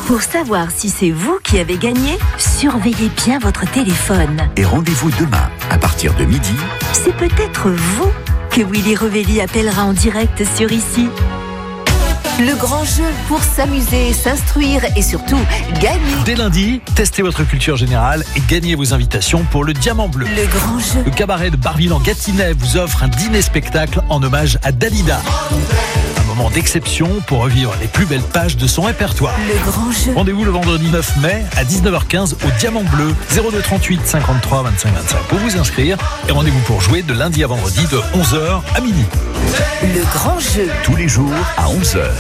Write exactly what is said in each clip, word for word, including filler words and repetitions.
Pour savoir si c'est vous qui avez gagné, surveillez bien votre téléphone. Et rendez-vous demain, à partir de midi. C'est peut-être vous que Willy Revelli appellera en direct sur Ici. Le grand jeu pour s'amuser, s'instruire et surtout gagner. Dès lundi, testez votre culture générale et gagnez vos invitations pour le Diamant Bleu. Le grand jeu. Le cabaret de Barville-en-Gâtinais vous offre un dîner-spectacle en hommage à Dalida. Un moment d'exception pour revivre les plus belles pages de son répertoire. Le grand jeu. Rendez-vous le vendredi neuf mai à dix-neuf heures quinze au Diamant Bleu, zéro deux trente-huit cinquante-trois vingt-cinq vingt-cinq pour vous inscrire. Et rendez-vous pour jouer de lundi à vendredi de onze heures à midi. Le grand jeu. Tous les jours à onze heures.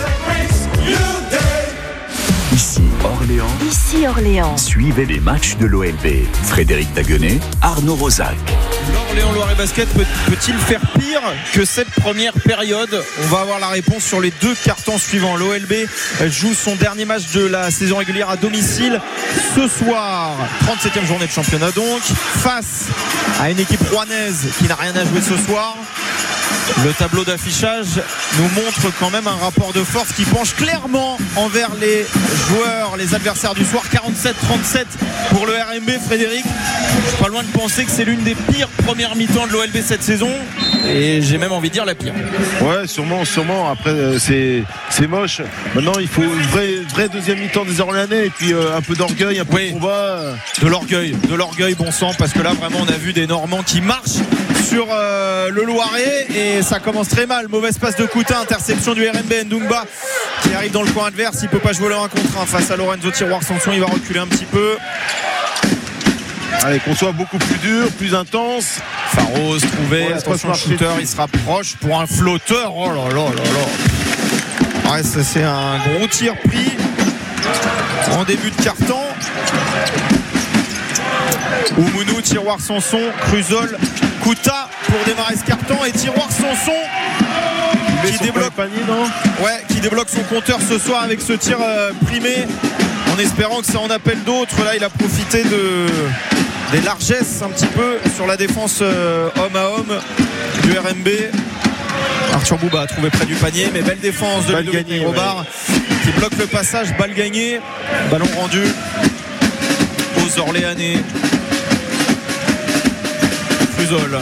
Ici Orléans. Ici Orléans. Suivez les matchs de l'O L B. Frédéric Daguenet, Arnaud Rosac. L'Orléans Loiret Basket peut, peut-il faire pire que cette première période? On va avoir la réponse sur les deux cartons suivants. L'O L B joue son dernier match de la saison régulière à domicile ce soir, trente-septième journée de championnat donc, face à une équipe rouennaise qui n'a rien à jouer ce soir. Le tableau d'affichage nous montre quand même un rapport de force qui penche clairement envers les joueurs, les adversaires du soir. quarante-sept trente-sept pour le R M B. Frédéric, je suis pas loin de penser que c'est l'une des pires premières mi-temps de l'O L B cette saison, et j'ai même envie de dire la pire. Ouais, sûrement, sûrement. Après, euh, c'est, c'est moche. Maintenant, il faut une vraie, vraie deuxième mi-temps des Orléanais et puis euh, un peu d'orgueil, un peu oui, de combat. De l'orgueil, de l'orgueil, bon sang, parce que là, vraiment, on a vu des Normands qui marchent sur euh, le Loiret et ça commence très mal. Mauvaise passe de Coutin, interception du R M B. Ndungba qui arrive dans le coin adverse, il peut pas jouer le un contre un face à Lorenzo Tiroir-Sanson, il va reculer un petit peu. Allez, qu'on soit beaucoup plus dur, plus intense. Faros trouvé, Ouais, attention, shooter, il se rapproche pour un flotteur. Oh là là là là. Ouais, ça, c'est un gros tir pris en début de carton. Oumounou, Tiroir-Sanson, Cruzol, Kouta pour démarrer ce carton et Tiroir-Sanson qui débloque, panier, non ouais, qui débloque son compteur ce soir avec ce tir euh, primé, en espérant que ça en appelle d'autres. Là, il a profité de des largesses un petit peu sur la défense euh, homme à homme du R M B. Arthur Bouba a trouvé près du panier, mais belle défense de Ludovic Negrobard, ouais, qui bloque le passage. Balle gagnée, ballon rendu aux Orléanais. Cruzol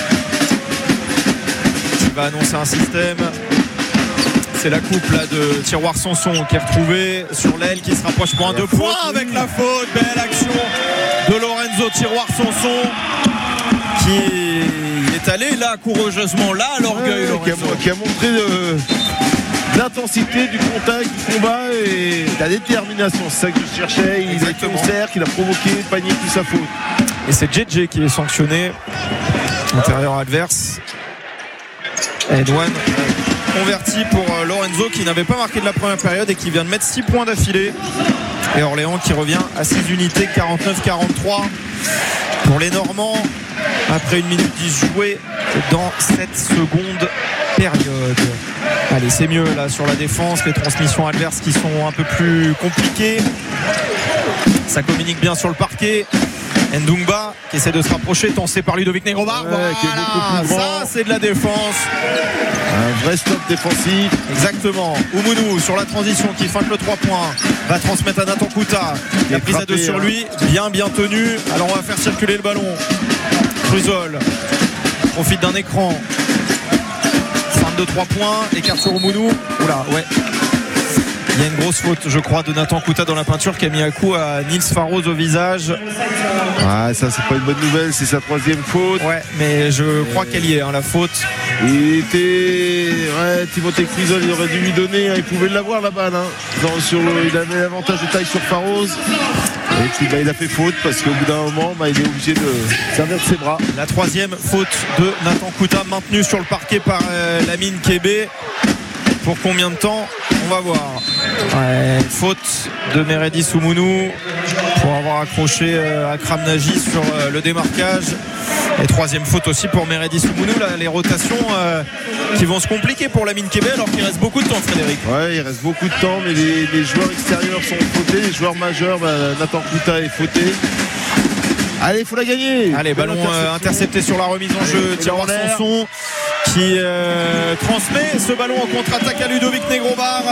qui va annoncer un système. C'est la coupe là de Tiroir-Sanson qui est retrouvé sur l'aile, qui se rapproche pour un deux points avec la faute. Belle action de Lorenzo Tiroir-Sanson qui est allé là courageusement là à l'orgueil, ouais, qui, a, qui a montré de, l'intensité du contact, du combat et de la détermination. C'est ça que je cherchais. Il Exactement. a été au cercle, il a provoqué le panier, tout sa faute. Et c'est J J qui est sanctionné, intérieur adverse. Edouane converti pour Lorenzo qui n'avait pas marqué de la première période et qui vient de mettre six points d'affilée. Et Orléans qui revient à six unités, quarante-neuf quarante-trois pour les Normands après une minute dix jouée dans cette seconde période. Allez, c'est mieux là sur la défense, les transmissions adverses qui sont un peu plus compliquées. Ça communique bien sur le parquet. Ndungba qui essaie de se rapprocher, tensé par Ludovic Negrobard. Ouais, voilà, qui est beaucoup plus grand. Ça c'est de la défense. Un vrai stop défensif. Exactement. Oumounou sur la transition qui feinte le trois points. Va transmettre à Nathan Kouta. La prise à deux sur lui. Bien bien tenu. Alors on va faire circuler le ballon. Cruzol profite d'un écran. Feinte de trois points. Écart sur Oumounou. Oula, ouais. Il y a une grosse faute, je crois, de Nathan Kouta dans la peinture qui a mis un coup à Nils Faros au visage. Ah, ça, c'est pas une bonne nouvelle, c'est sa troisième faute. Ouais, mais je crois qu'elle y est, hein, la faute. Il était. Ouais, Timothée Cruzol, il aurait dû lui donner, hein, il pouvait l'avoir la balle. Hein. Dans, sur le... Il avait l'avantage de taille sur Faros. Et puis bah, il a fait faute parce qu'au bout d'un moment, bah, il est obligé de servir de ses bras. La troisième faute de Nathan Kouta, maintenue sur le parquet par euh, Lamine Kébé. Pour combien de temps? On va voir. Ouais, faute de Meredi Soumounou pour avoir accroché euh, Akram Nagy sur euh, le démarquage. Et troisième faute aussi pour Meredi Soumounou. Là, les rotations euh, qui vont se compliquer pour Lamine Kébé alors qu'il reste beaucoup de temps, Frédéric. Ouais, il reste beaucoup de temps, mais les, les joueurs extérieurs sont fautés. Les joueurs majeurs, bah, Nathan Kouta est fauté. Allez, il faut la gagner. Allez, ballon euh, intercepté sur la remise en jeu. Tiroir-Sanson qui euh, transmet ce ballon en contre-attaque à Ludovic Negrobard.